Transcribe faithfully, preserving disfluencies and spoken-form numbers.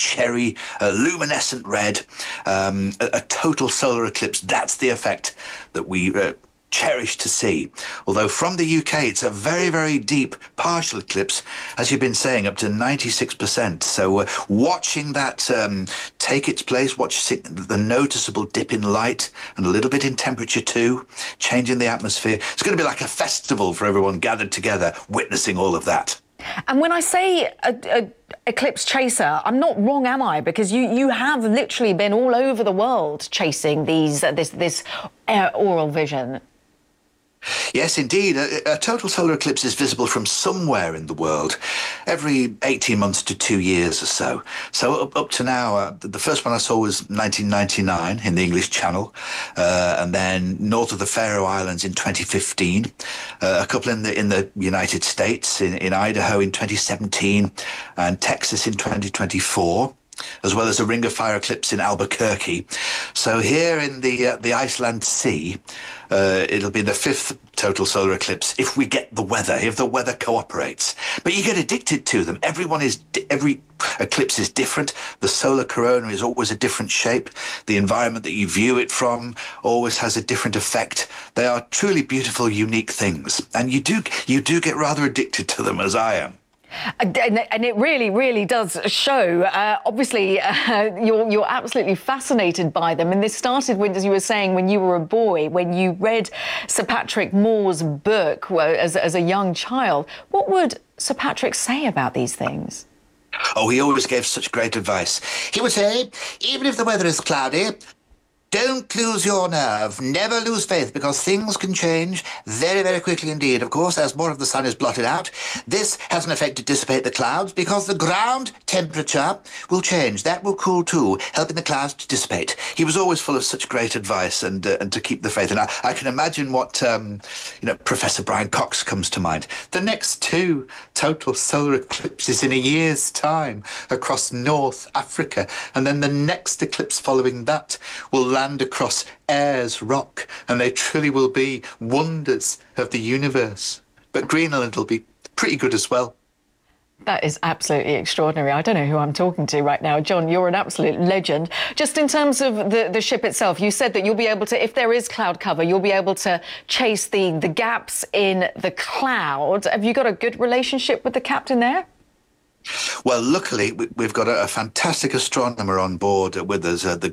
cherry, uh, luminescent red, um, a, a total solar eclipse. That's the effect that we uh, cherish to see. Although from the U K, it's a very, very deep partial eclipse, as you've been saying, up to ninety-six percent. So uh, watching that um, take its place, watching the noticeable dip in light and a little bit in temperature too, changing the atmosphere. It's going to be like a festival for everyone gathered together, witnessing all of that. And when I say a, a eclipse chaser, I'm not wrong, am I? Because you, you have literally been all over the world chasing these uh, this this uh, auroral vision. Yes, indeed. A, a total solar eclipse is visible from somewhere in the world every eighteen months to two years or so. So up, up to now, uh, the first one I saw was nineteen ninety-nine in the English Channel, uh, and then north of the Faroe Islands in twenty fifteen, uh, a couple in the in the United States, in, in Idaho in twenty seventeen, and Texas in twenty twenty-four. As well as a Ring of Fire eclipse in Albuquerque. So here in the uh, the Iceland Sea, uh, it'll be the fifth total solar eclipse if we get the weather, if the weather cooperates. But you get addicted to them. Everyone is every eclipse is different. The solar corona is always a different shape. The environment that you view it from always has a different effect. They are truly beautiful, unique things, and you do you do get rather addicted to them, as I am. And, and it really, really does show. Uh, obviously, uh, you're, you're absolutely fascinated by them. And this started, when, as you were saying, when you were a boy, when you read Sir Patrick Moore's book well, as, as a young child. What would Sir Patrick say about these things? Oh, he always gave such great advice. He would say, even if the weather is cloudy, don't lose your nerve, never lose faith, because things can change very, very quickly indeed. Of course, as more of the sun is blotted out, this has an effect to dissipate the clouds, because the ground temperature will change. That will cool too, helping the clouds to dissipate. He was always full of such great advice, and uh, and to keep the faith. And I, I can imagine what, um, you know, Professor Brian Cox comes to mind. The next two total solar eclipses in a year's time across North Africa, and then the next eclipse following that will land across Ayers Rock, and they truly will be wonders of the universe. But Greenland will be pretty good as well. That is absolutely extraordinary. I don't know who I'm talking to right now. John, you're an absolute legend. Just in terms of the, the ship itself, you said that you'll be able to, if there is cloud cover, you'll be able to chase the, the gaps in the cloud. Have you got a good relationship with the captain there? Well, luckily, we've got a fantastic astronomer on board with us, uh, the